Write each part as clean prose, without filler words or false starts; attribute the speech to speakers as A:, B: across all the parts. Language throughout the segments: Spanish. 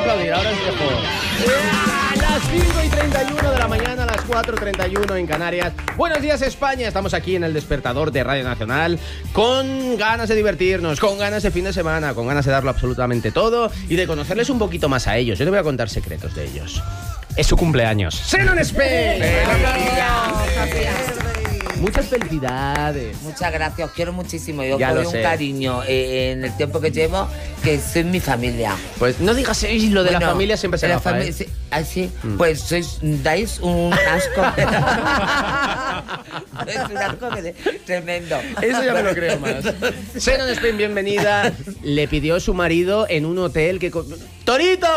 A: aplaudir, ahora os dejo. Las 5:31 de la mañana, las 4:31 en Canarias. Buenos días, España. Estamos aquí en el despertador de Radio Nacional con ganas de divertirnos, con ganas de fin de semana, con ganas de darlo absolutamente todo y de conocerles un poquito más a ellos. Yo te voy a contar secretos de ellos. Es su cumpleaños. ¡Xenon Spain! Muchas felicidades.
B: Muchas gracias, os quiero muchísimo. Yo
A: Ya
B: doy
A: lo
B: un
A: sé.
B: cariño en el tiempo que llevo, que sois mi familia.
A: Pues no digas lo de la familia siempre se gafa, ¿eh?
B: Sí, sí. Pues dais un asco. Es un asco tremendo.
A: Eso ya me lo creo más. Xenon Spain, bienvenida. Le pidió su marido en un hotel que... ¡Torito!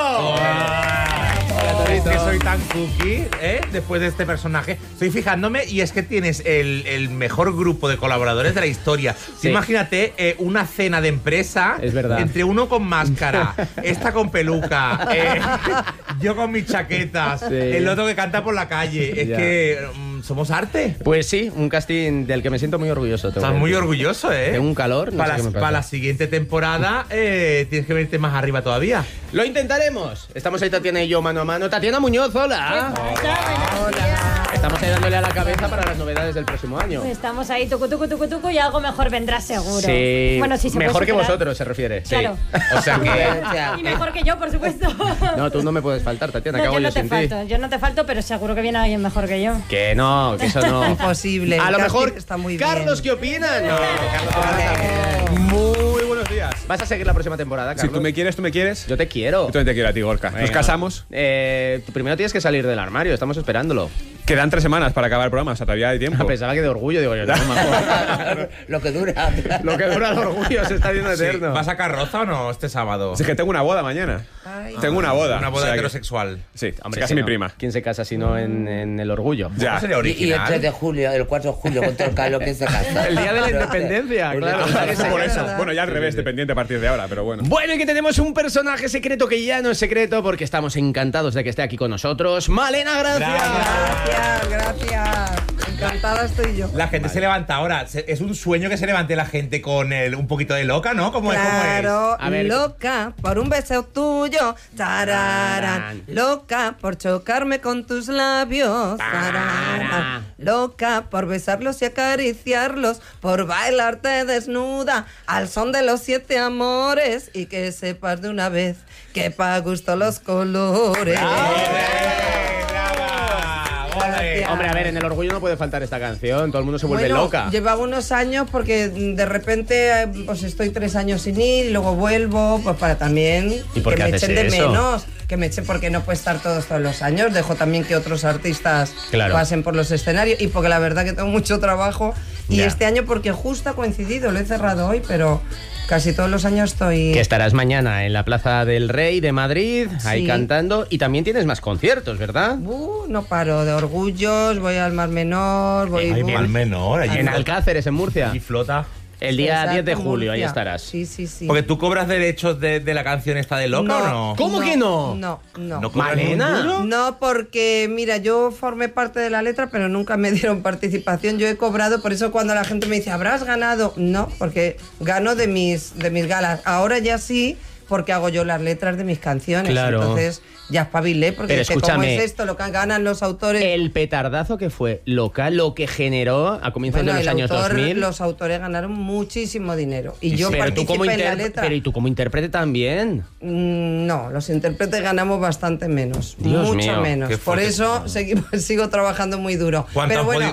C: Hola, Torito. Es que soy tan cookie, después de este personaje. Estoy fijándome y es que tienes el mejor grupo de colaboradores de la historia.
A: Sí.
C: Imagínate una cena de empresa.
A: Es verdad.
C: Entre uno con máscara, esta con peluca, yo con mis chaquetas,
A: Sí.
C: el otro que canta por la calle. Es
A: Ya.
C: que somos arte.
A: Pues sí, un casting del que me siento muy orgulloso.
C: Estás muy orgulloso, ¿eh?
A: Tengo un calor, no
C: para,
A: sé qué me pasa.
C: para la siguiente temporada tienes que venirte más arriba todavía.
A: Lo intentaremos. Estamos ahí Tatiana y yo mano a mano. Tatiana Muñoz, hola. Estamos ahí dándole a la cabeza para las novedades del próximo año.
D: Estamos ahí, tucu, y algo mejor vendrá seguro.
A: Sí.
D: Bueno, sí, se puede
A: mejor que
D: superar.
A: vosotros, se refiere.
D: Claro.
A: Sí. O sea que...
D: Y mejor que yo, por supuesto.
A: No, tú no me puedes faltar, Tatiana.
D: No,
A: ¿Qué hago
D: yo no
A: yo
D: te
A: sin
D: falto.
A: ti?
D: Yo no te falto, pero seguro que viene alguien mejor que yo.
A: Que no, que eso no.
E: Imposible.
A: A lo
E: El
A: mejor,
E: casting está muy bien.
A: Carlos, ¿qué opinas? No, Carlos,
F: Muy buenos días.
A: ¿vas a seguir la próxima temporada, Carlos?
F: Si tú me quieres.
A: Yo te quiero.
F: Yo también te quiero a ti, Gorka. Nos
A: Venga.
F: casamos.
A: Tú primero tienes que salir del armario, estamos esperándolo.
F: Quedan 3 semanas para acabar el programa, o sea, todavía hay tiempo.
A: Pensaba que de orgullo, digo yo, no, mejor.
B: Lo que dura.
A: Lo que dura el orgullo se está haciendo
C: Sí.
A: eterno.
C: ¿Vas a carroza o no este sábado?
F: Es que tengo una boda mañana.
E: Ay.
F: Tengo una boda.
C: Una boda
F: o sea que-
C: heterosexual.
F: Sí,
A: Hombre,
F: casi
A: que
F: mi
A: no.
F: prima.
A: ¿Quién se casa si no en el orgullo?
F: Ya.
C: ¿Cómo sería
B: Y el
C: original?
B: 3 de julio, el 4 de julio, con todo el calor que se casa.
A: El día de la independencia, claro.
F: Por eso.
E: verdad.
F: Bueno, ya al revés, dependiente a partir de ahora, pero bueno.
A: Bueno, y que tenemos un personaje secreto que ya no es secreto porque estamos encantados de que esté aquí con nosotros. Malena, gracias.
E: Gracias. Encantada estoy yo.
C: La gente se levanta ahora. Es un sueño que se levante la gente con un poquito de loca, ¿no? ¿Cómo es?
E: Claro,
A: A ver.
E: loca por un beso tuyo, tararán. Loca por chocarme con tus labios, tararán. Loca por besarlos y acariciarlos, por bailarte desnuda al son de los 7 amores y que sepas de una vez que pa' gusto los colores.
A: Hombre, a ver, en el orgullo no puede faltar esta canción. Todo el mundo se vuelve
E: Bueno,
A: loca.
E: llevaba unos años porque de repente pues estoy 3 años sin ir y luego vuelvo pues para también
A: ¿Y por
E: que
A: qué
E: me
A: haces
E: echen de
A: eso?
E: menos, que me echen porque no puede estar todos los años, dejo también que otros artistas
A: Claro.
E: pasen por los escenarios y porque la verdad que tengo mucho trabajo y
A: Ya.
E: este año porque justo ha coincidido, lo he cerrado hoy, pero casi todos los años estoy...
A: Que estarás mañana en la Plaza del Rey de Madrid, ahí
E: Sí.
A: cantando. Y también tienes más conciertos, ¿verdad?
E: No paro de Orgullos, voy al Mar Menor, voy...
C: Ay, al menor. Allí
A: En Alcáceres, en Murcia.
C: allí flota.
A: El día
E: Exacto,
A: 10 de julio, ahí
E: Murcia.
A: estarás.
E: Sí, sí, sí.
C: Porque tú cobras derechos de la canción esta de loca o no.
A: ¿Cómo que no?
E: No.
C: ¿No cobras
A: Malena.
C: ni un duro?
E: No, porque mira, yo formé parte de la letra, pero nunca me dieron participación. Yo he cobrado, por eso cuando la gente me dice, ¿habrás ganado? No, porque gano de mis galas. Ahora ya sí, porque hago yo las letras de mis canciones.
A: Claro.
E: Entonces ya espabilé, porque
A: Pero
E: es que ¿cómo
A: escúchame,
E: es esto? Lo que ganan los autores.
A: El petardazo que fue loca, lo que generó a comienzos
E: Bueno,
A: de los
E: el
A: años
E: autor,
A: 2000.
E: los autores ganaron muchísimo dinero. Y yo
A: pero tú como
E: participé en la letra.
A: Pero y tú como intérprete también.
E: No, los intérpretes ganamos bastante menos.
A: Dios
E: mucho
A: mío,
E: menos.
C: qué
E: Por
C: fuerte.
E: eso sigo trabajando muy duro.
C: ¿Cuánto
E: Pero
C: han
E: bueno,
C: podido-